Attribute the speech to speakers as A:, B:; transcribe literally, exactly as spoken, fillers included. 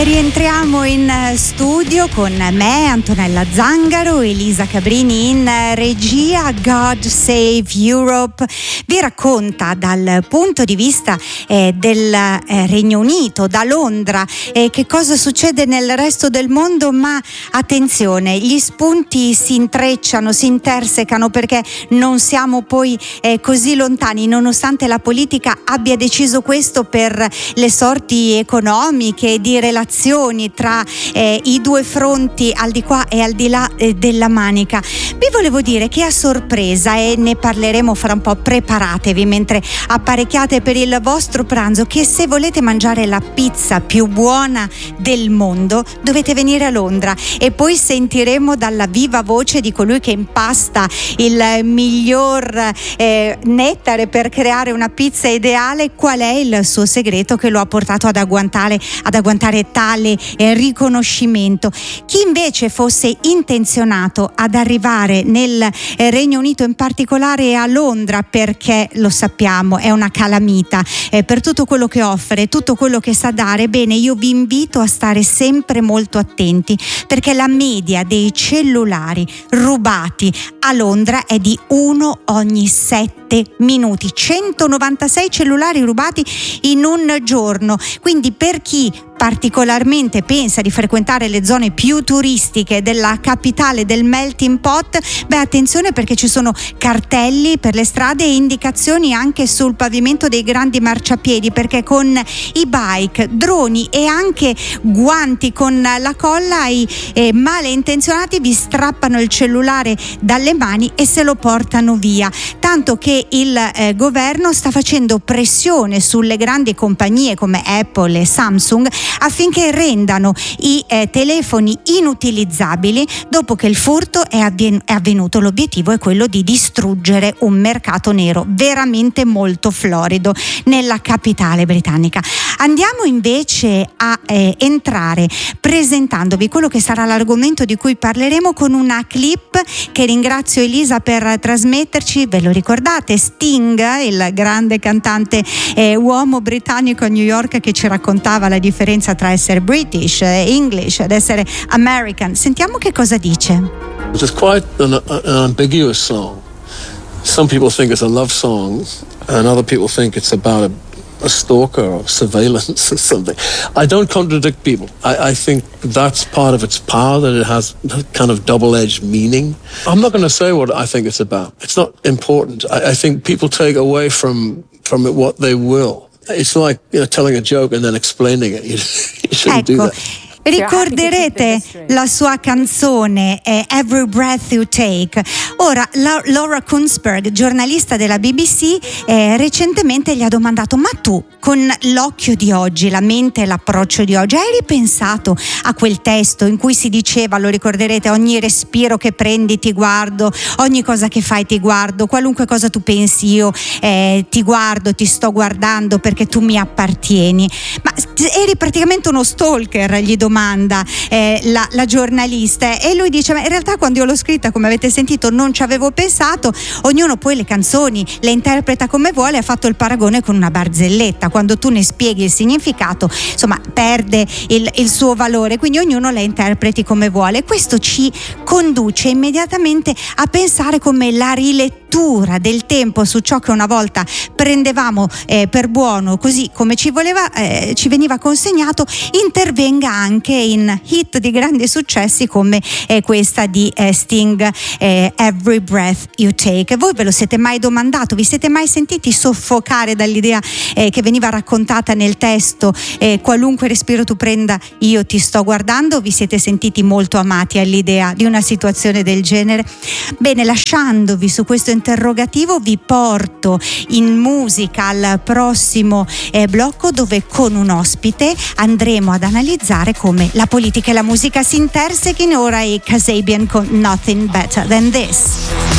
A: E rientriamo in studio con me, Antonella Zangaro, Elisa Cabrini in regia. God Save Europe vi racconta dal punto di vista eh, del eh, Regno Unito, da Londra, eh, che cosa succede nel resto del mondo, ma attenzione, gli spunti si intrecciano, si intersecano, perché non siamo poi eh, così lontani, nonostante la politica abbia deciso questo per le sorti economiche, di relazioni tra eh, i due fronti al di qua e al di là eh, della Manica. Vi volevo dire che a sorpresa, e ne parleremo fra un po', preparatevi mentre apparecchiate per il vostro pranzo, che se volete mangiare la pizza più buona del mondo dovete venire a Londra, e poi sentiremo dalla viva voce di colui che impasta il miglior eh, nettare per creare una pizza ideale qual è il suo segreto che lo ha portato ad agguantare, ad agguantare tale eh, riconoscimento. Chi invece fosse intenzionato ad arrivare nel eh, Regno Unito, in particolare a Londra, perché lo sappiamo è una calamita eh, per tutto quello che offre, tutto quello che sa dare, bene, io vi invito a stare sempre molto attenti, perché la media dei cellulari rubati a Londra è di uno ogni sette minuti, centonovantasei cellulari rubati in un giorno. Quindi per chi particolarmente pensa di frequentare le zone più turistiche della capitale del melting pot, beh, attenzione, perché ci sono cartelli per le strade e indicazioni anche sul pavimento dei grandi marciapiedi, perché con i bike, droni e anche guanti con la colla i eh, malintenzionati vi strappano il cellulare dalle mani e se lo portano via, tanto che il eh, governo sta facendo pressione sulle grandi compagnie come Apple e Samsung affinché rendano i eh, telefoni inutilizzabili dopo che il furto è, avvien- è avvenuto. L'obiettivo è quello di distruggere un mercato nero veramente molto florido nella capitale britannica. Andiamo invece a eh, entrare presentandovi quello che sarà l'argomento di cui parleremo con una clip che ringrazio Elisa per trasmetterci. Ve lo ricordate? Sting, il grande cantante eh, uomo britannico a New York, che ci raccontava la differenza tra essere British, English ed essere American. Sentiamo che cosa dice.
B: It's quite an, an ambiguous song. Some people think it's a love song and other people think it's about a, a stalker or surveillance or something. I don't contradict people. I, I think that's part of its power, that it has kind of double-edged meaning. I'm not going to say what I think it's about. It's not important. I, I think people take away from, from it what they will. It's like, you know, telling a joke and then explaining it. You, you shouldn't
A: ecco.
B: do that.
A: Ricorderete la sua canzone eh, Every Breath You Take. Ora la, Laura Kuenssberg, giornalista della B B C, eh, recentemente gli ha domandato: ma tu, con l'occhio di oggi, la mente e l'approccio di oggi, hai ripensato a quel testo in cui si diceva, lo ricorderete, ogni respiro che prendi ti guardo, ogni cosa che fai ti guardo, qualunque cosa tu pensi io eh, ti guardo, ti sto guardando perché tu mi appartieni. Ma eri praticamente uno stalker, gli domanda eh, la, la giornalista, e lui dice: ma in realtà quando io l'ho scritta, come avete sentito, non ci avevo pensato. Ognuno poi le canzoni le interpreta come vuole. Ha fatto il paragone con una barzelletta: quando tu ne spieghi il significato, insomma, perde il, il suo valore, quindi ognuno le interpreti come vuole. Questo ci conduce immediatamente a pensare come la rilettura del tempo su ciò che una volta prendevamo eh, per buono, così come ci voleva, eh, ci veniva consegnato, intervenga anche in hit di grandi successi come eh, questa di eh, Sting, eh, Every Breath You Take. Voi ve lo siete mai domandato? Vi siete mai sentiti soffocare dall'idea eh, che veniva raccontata nel testo, eh, qualunque respiro tu prenda io ti sto guardando? Vi siete sentiti molto amati all'idea di una situazione del genere? Bene, lasciandovi su questo interrogativo, vi porto in musica al prossimo eh, blocco, dove con un ospite andremo ad analizzare come la politica e la musica si intersechino. Ora i Kasabian con Nothing Better Than This.